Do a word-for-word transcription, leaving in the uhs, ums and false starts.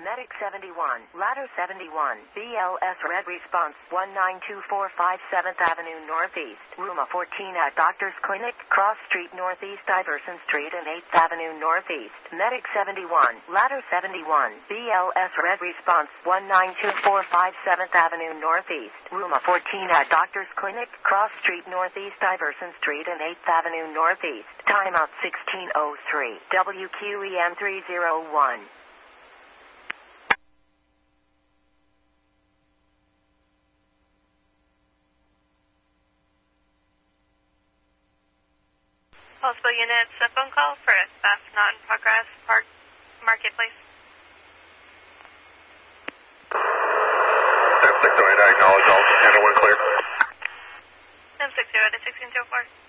Medic seventy-one, Ladder seventy-one, B L S Red Response, one nine two four five seventh Avenue Northeast, Room fourteen at Doctor's Clinic, Cross Street Northeast, Iverson Street and eighth Avenue Northeast. Medic seventy-one, Ladder seventy-one, B L S Red Response, one nine two four five seventh Avenue Northeast, Room fourteen at Doctor's Clinic, Cross Street Northeast, Iverson Street and eighth Avenue Northeast. Timeout sixteen oh three, W Q E M three oh one. Multiple units, a phone call for a theft not in progress, Park Marketplace. ten six oh eight, I acknowledge all. Handle one clear. ten six oh eight to sixteen oh four.